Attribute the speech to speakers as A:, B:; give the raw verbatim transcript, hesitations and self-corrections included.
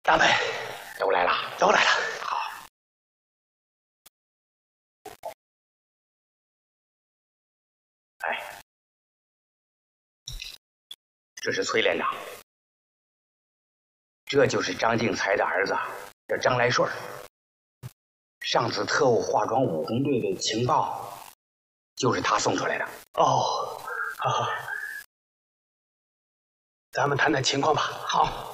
A: 大门
B: 都来了，
A: 都来了。
B: 好。哎，这是崔连长，这就是张敬才的儿子，叫张来顺。上次特务化妆武工队的情报，就是他送出来的。
A: 哦，好好，咱们谈谈情况吧。
B: 好。